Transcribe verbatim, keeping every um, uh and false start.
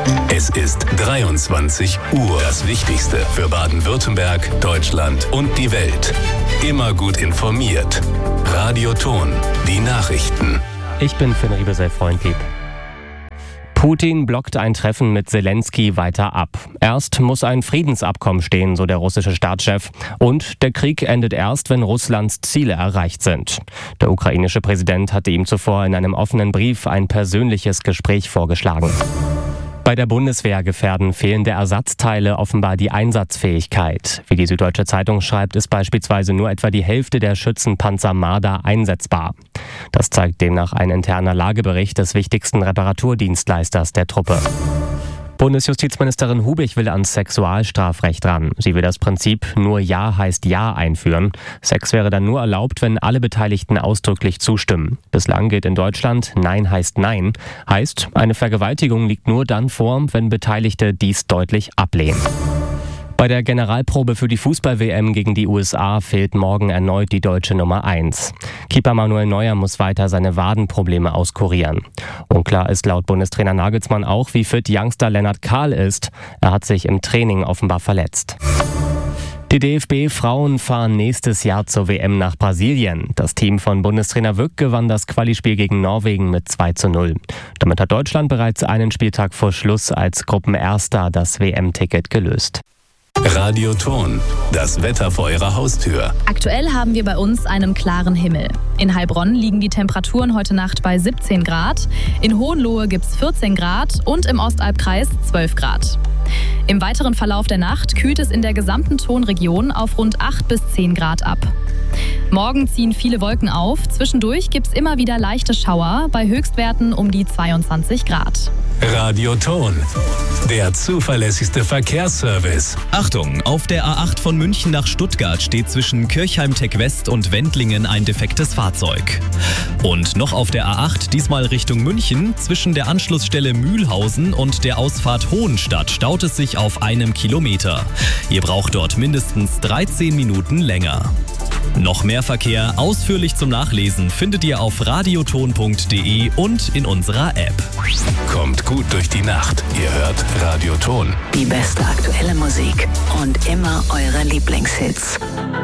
Es ist dreiundzwanzig Uhr. Das Wichtigste für Baden-Württemberg, Deutschland und die Welt. Immer gut informiert. Radio Ton, die Nachrichten. Ich bin Finn Riebesell-Freundlieb. Putin blockt ein Treffen mit Zelensky weiter ab. Erst muss ein Friedensabkommen stehen, so der russische Staatschef. Und der Krieg endet erst, wenn Russlands Ziele erreicht sind. Der ukrainische Präsident hatte ihm zuvor in einem offenen Brief ein persönliches Gespräch vorgeschlagen. Bei der Bundeswehr gefährden fehlende Ersatzteile offenbar die Einsatzfähigkeit. Wie die Süddeutsche Zeitung schreibt, ist beispielsweise nur etwa die Hälfte der Schützenpanzer Marder einsetzbar. Das zeigt demnach ein interner Lagebericht des wichtigsten Reparaturdienstleisters der Truppe. Bundesjustizministerin Hubich will ans Sexualstrafrecht ran. Sie will das Prinzip nur Ja heißt Ja einführen. Sex wäre dann nur erlaubt, wenn alle Beteiligten ausdrücklich zustimmen. Bislang gilt in Deutschland Nein heißt Nein. Heißt, eine Vergewaltigung liegt nur dann vor, wenn Beteiligte dies deutlich ablehnen. Bei der Generalprobe für die Fußball-W M gegen die U S A fehlt morgen erneut die deutsche Nummer eins. Keeper Manuel Neuer muss weiter seine Wadenprobleme auskurieren. Unklar ist laut Bundestrainer Nagelsmann auch, wie fit Youngster Lennart Kahl ist. Er hat sich im Training offenbar verletzt. Die D F B-Frauen fahren nächstes Jahr zur W M nach Brasilien. Das Team von Bundestrainer Wück gewann das Quali-Spiel gegen Norwegen mit zwei zu null. Damit hat Deutschland bereits einen Spieltag vor Schluss als Gruppenerster das W M-Ticket gelöst. Radio Ton, das Wetter vor Ihrer Haustür. Aktuell haben wir bei uns einen klaren Himmel. In Heilbronn liegen die Temperaturen heute Nacht bei siebzehn Grad, in Hohenlohe gibt es vierzehn Grad und im Ostalbkreis zwölf Grad. Im weiteren Verlauf der Nacht kühlt es in der gesamten Tonregion auf rund acht bis zehn Grad ab. Morgen ziehen viele Wolken auf, zwischendurch gibt es immer wieder leichte Schauer, bei Höchstwerten um die zweiundzwanzig Grad. Radio Ton, der zuverlässigste Verkehrsservice. Achtung, auf der A acht von München nach Stuttgart steht zwischen Kirchheim-Tech West und Wendlingen ein defektes Fahrzeug. Und noch auf der A acht, diesmal Richtung München, zwischen der Anschlussstelle Mühlhausen und der Ausfahrt Hohenstadt staut es sich auf einem Kilometer. Ihr braucht dort mindestens dreizehn Minuten länger. Noch mehr Verkehr ausführlich zum Nachlesen findet ihr auf radioton punkt de und in unserer App. Kommt gut durch die Nacht. Ihr hört Radio Ton. Die beste aktuelle Musik und immer eure Lieblingshits.